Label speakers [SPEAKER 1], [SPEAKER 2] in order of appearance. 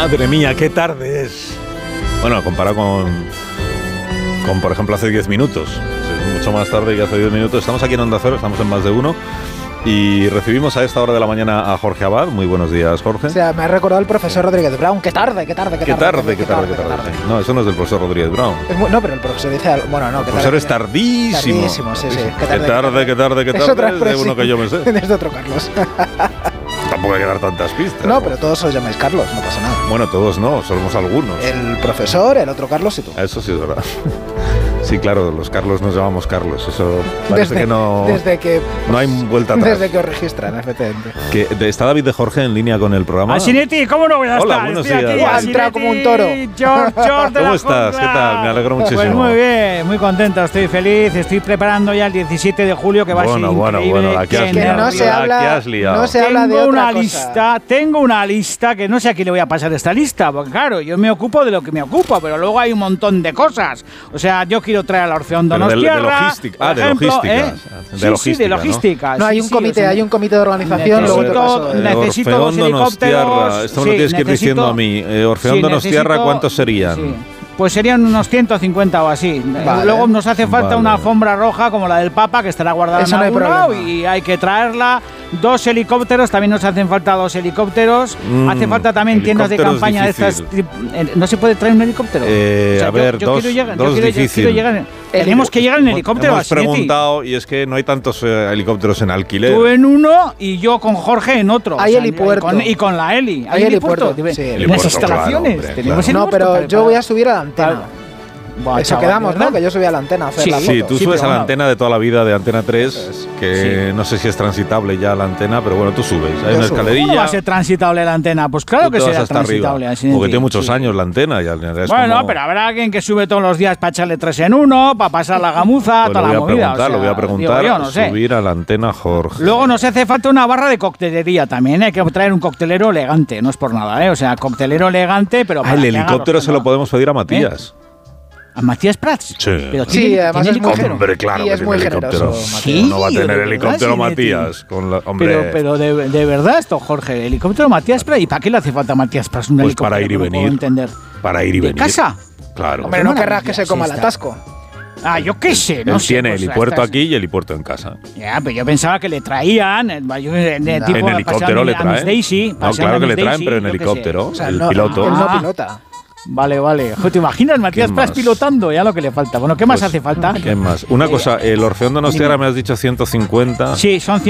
[SPEAKER 1] Madre mía, qué tarde es. Bueno, comparado con por ejemplo, hace 10 minutos. Es mucho más tarde que hace 10 minutos. Estamos aquí en Onda Cero, estamos en Más de Uno. Y recibimos a esta hora de la mañana a Jorge Abad. Muy buenos días, Jorge.
[SPEAKER 2] O sea, me ha recordado el profesor Rodríguez Brown. ¡Qué tarde!
[SPEAKER 1] No, eso no es del profesor Rodríguez Brown.
[SPEAKER 2] No, pero el profesor dice... Bueno, no,
[SPEAKER 1] el profesor es tardísimo.
[SPEAKER 2] Tardísimo, sí.
[SPEAKER 1] Qué tarde. Es de uno que yo me sé.
[SPEAKER 2] Es de otro Carlos.
[SPEAKER 1] Tampoco hay que dar tantas pistas.
[SPEAKER 2] No, pero todos os llamáis Carlos, no pasa nada.
[SPEAKER 1] Bueno, todos no, somos algunos.
[SPEAKER 2] El profesor, el otro Carlos y tú.
[SPEAKER 1] Eso sí es verdad. Sí, claro, los Carlos nos llamamos Carlos. Eso parece que no...
[SPEAKER 2] Desde que...
[SPEAKER 1] No hay vuelta atrás.
[SPEAKER 2] Desde que os registran, efectivamente.
[SPEAKER 1] ¿Está David de Jorge en línea con el programa?
[SPEAKER 3] Asinetti, ¿cómo no voy a estar?
[SPEAKER 1] Hola, buenos días.
[SPEAKER 2] Ha entrado como un toro.
[SPEAKER 3] George
[SPEAKER 1] ¿Cómo estás? ¿Qué tal? Me alegro muchísimo.
[SPEAKER 3] Pues muy bien, muy contento, estoy feliz. Estoy preparando ya el 17 de julio, que va a ser increíble.
[SPEAKER 1] Bueno, la que has liado.
[SPEAKER 2] No se habla de otra cosa.
[SPEAKER 3] Tengo una lista que no sé a quién le voy a pasar esta lista, porque claro, yo me ocupo de lo que me ocupo, pero luego hay un montón de cosas. O sea, yo quiero traer a la Orfeón Donostiarra.
[SPEAKER 1] De logística. De
[SPEAKER 3] logística.
[SPEAKER 2] No, hay un comité de organización.
[SPEAKER 3] Necesito dos helicópteros.
[SPEAKER 1] Esto me lo tienes que ir diciendo a mí. Orfeón Donostiarra, ¿cuántos serían?
[SPEAKER 3] Sí. Pues serían unos 150 o así.
[SPEAKER 2] Vale.
[SPEAKER 3] Luego nos hace falta una alfombra roja como la del Papa, que estará guardada en algún lado, y hay que traerla. 2 helicópteros, también nos hacen falta 2 helicópteros. Hace falta también tiendas de campaña de estas. ¿No se puede traer un helicóptero?
[SPEAKER 1] A ver, dos difícil.
[SPEAKER 3] Tenemos que llegar en helicóptero.
[SPEAKER 1] Hemos preguntado y es que no hay tantos helicópteros en alquiler.
[SPEAKER 3] Tú en uno y yo con Jorge en otro.
[SPEAKER 2] Hay helipuerto.
[SPEAKER 3] Y con la Heli.
[SPEAKER 2] Hay helipuerto.
[SPEAKER 3] Las instalaciones.
[SPEAKER 1] Claro.
[SPEAKER 2] No, pero yo voy a subir a la antena.
[SPEAKER 3] Buah,
[SPEAKER 2] eso
[SPEAKER 3] chaval,
[SPEAKER 2] quedamos,
[SPEAKER 3] ¿verdad?
[SPEAKER 2] ¿no? Que yo subí a la antena a hacer la foto.
[SPEAKER 1] Sí, tú subes a la antena de toda la vida de Antena 3, que no sé si es transitable ya la antena, pero bueno, tú subes. Hay una escalerilla.
[SPEAKER 3] ¿Cómo va a ser transitable la antena? Pues claro que será transitable.
[SPEAKER 1] Porque tiene muchos años la antena.
[SPEAKER 3] Bueno, pero habrá alguien que sube todos los días para echarle 3 en 1, para pasar la gamuza,
[SPEAKER 1] pues
[SPEAKER 3] toda la movida.
[SPEAKER 1] Lo voy a preguntar,
[SPEAKER 3] digo, yo no sé.
[SPEAKER 1] Subir a la antena, Jorge.
[SPEAKER 3] Luego nos hace falta una barra de coctelería también. Hay que traer un coctelero elegante, no es por nada, ¿eh? O sea, coctelero elegante, pero...
[SPEAKER 1] el helicóptero se lo podemos pedir a Matías.
[SPEAKER 3] ¿A Matías Prats?
[SPEAKER 1] Sí.
[SPEAKER 3] Pero
[SPEAKER 2] sí, además es muy generoso.
[SPEAKER 1] Hombre, claro
[SPEAKER 2] y
[SPEAKER 1] que
[SPEAKER 2] es muy generoso.
[SPEAKER 3] Sí,
[SPEAKER 1] no va a tener helicóptero Matías.
[SPEAKER 3] Pero de verdad esto, Jorge, helicóptero Matías Prats. ¿Y para qué le hace falta a Matías Prats un helicóptero?
[SPEAKER 1] Para ir y venir.
[SPEAKER 3] Entender.
[SPEAKER 1] Para ir y venir.
[SPEAKER 3] ¿De casa?
[SPEAKER 1] Claro.
[SPEAKER 2] Hombre, no querrás que se coma el atasco.
[SPEAKER 3] Yo qué sé, no sé.
[SPEAKER 1] Tiene helipuerto aquí y helipuerto en casa.
[SPEAKER 3] Ya, pero yo pensaba que le traían.
[SPEAKER 1] En helicóptero le traen. No, claro que le traen, pero en helicóptero. El piloto.
[SPEAKER 2] Él no pilota.
[SPEAKER 3] Vale. ¿Te imaginas Matías Prats pilotando? Ya lo que le falta. Bueno, ¿qué más hace falta?
[SPEAKER 1] ¿Qué más? Una cosa, el Orfeón Donostiarra me has dicho 150.
[SPEAKER 3] Sí, son